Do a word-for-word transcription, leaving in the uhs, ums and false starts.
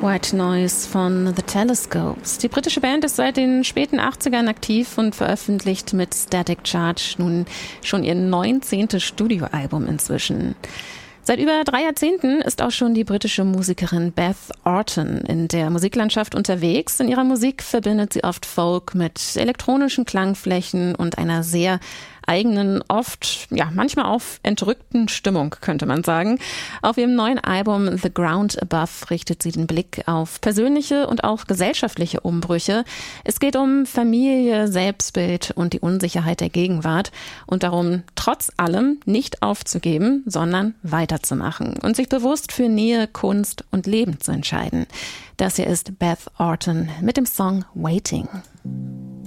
White Noise von The Telescopes. Die britische Band ist seit den späten achtzigern aktiv und veröffentlicht mit Static Charge nun schon ihr neunzehntes Studioalbum inzwischen. Seit über drei Jahrzehnten ist auch schon die britische Musikerin Beth Orton in der Musiklandschaft unterwegs. In ihrer Musik verbindet sie oft Folk mit elektronischen Klangflächen und einer sehr eigenen, oft, ja, manchmal auch entrückten Stimmung, könnte man sagen. Auf ihrem neuen Album The Ground Above richtet sie den Blick auf persönliche und auch gesellschaftliche Umbrüche. Es geht um Familie, Selbstbild und die Unsicherheit der Gegenwart und darum, trotz allem nicht aufzugeben, sondern weiterzumachen und sich bewusst für Nähe, Kunst und Leben zu entscheiden. Das hier ist Beth Orton mit dem Song Waiting.